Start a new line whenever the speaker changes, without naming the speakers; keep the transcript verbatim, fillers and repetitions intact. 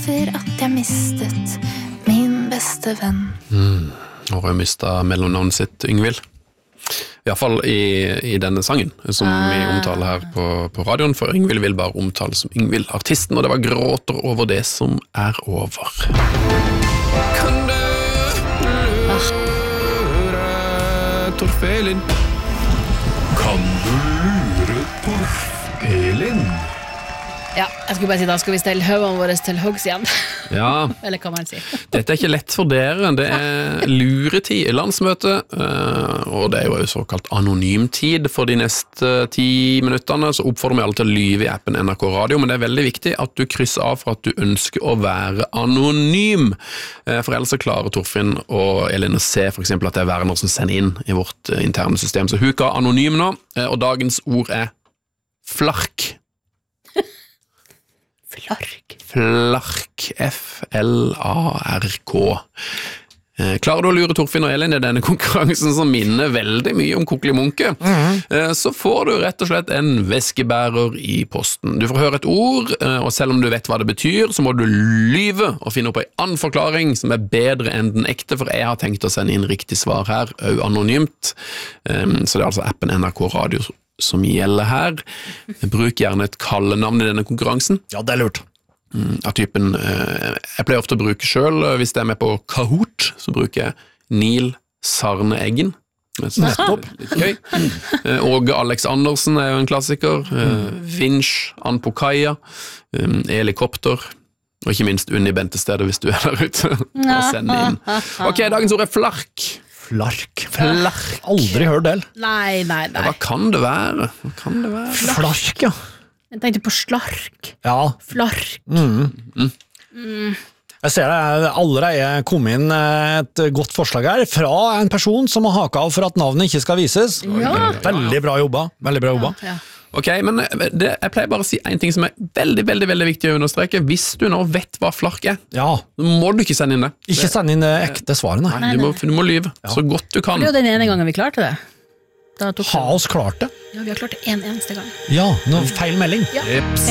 over at jeg mistet min beste venn.
Mm. Nå har jeg mistet mellomnavnet sitt, Yngvild. I hvert fall i, i denne sangen, som ah. vi omtaler her på, på radioen, for Yngvild vil bare omtale som Yngvild, artisten, og det var gråter over det som er over. Kan du lure Torfelin? Kan du lure Torfelin?
Ja, jeg skulle bare si da skal vi stelle høvene våre til hoggs igjen.
Ja.
Eller kan man si.
Dette er ikke lett for dere, det er luretid i landsmøtet, og det er jo såkalt anonymtid for de neste ti minuttene, så oppfordrer vi alle til å lyve i appen N R K Radio, men det er veldig viktig at du krysser av for at du ønsker å være anonym, for ellers så klarer Torfinn og Elin å se for eksempel at det er Werner som sender inn i vårt interne system, så huk av anonym nå, og dagens ord er flark.
Flark.
Flark. F L A R K. Klarer du å lure Torfinn og Elin i denne konkurransen som minner veldig mye om Kokelimunke, mm-hmm. så får du rett og slett en veskebærer i posten. Du får høre et ord, og selv om du vet hva det betyr, så må du lyve og finne opp en annen forklaring som er bedre enn den ekte, for jeg har tenkt å sende inn riktig svar her, og anonymt. Så det er altså appen N R K Radio som gjelder her. Bruk gjerne et kallenavn i denne konkurransen.
Ja, det er lurt.
Av typen, jeg pleier ofte å bruke selv, hvis jeg er med på Kahoot, så bruker jeg Neil Sarne Eggen.
Nettopp.
Litt gøy. Åge Alex Andersen er jo en klassiker. Vinch, Anpokaia, Helikopter, og ikke minst Unni Bentestedet hvis du er der ute. Og send inn. Ok, dagens ord er flark.
Flark.
Flark.
Aldri hørt det.
Nei, nei, nei.
Hva kan det være? Hva kan det være?
Flark, ja.
Jeg tenkte på slark.
Ja.
Flark.
Mm. Mm. Mm. Jeg ser det allerede kom inn et godt forslag her fra en person som har haket av for at navnet ikke skal vises.
Ja.
Veldig bra jobba. Veldig bra jobba.
Ja, ja.
Ok, men det, jeg pleier bare å si en ting som er veldig, veldig, veldig viktig å understreke. Hvis du nå vet hva flark er,
ja.
må du ikke sende inn det.
Ikke sende inn det ekte svaret, nei.
nei, du, må, du må lyve ja. så godt du kan.
Det er jo den ene gangen vi klarte det.
Ha oss klart det.
Ja, vi har klart det en eneste gang.
Ja, noe feil melding.
Ja.